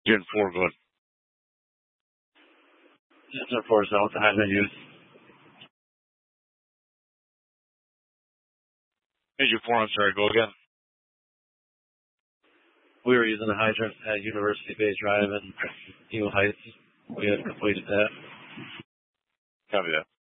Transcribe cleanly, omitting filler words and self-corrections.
Gen 4, good. Gen 4 is not what the hydrant used. Gen 4, I'm sorry, go again. We were using a hydrant at University Bay Drive in Eagle Heights. We had completed that. Copy that.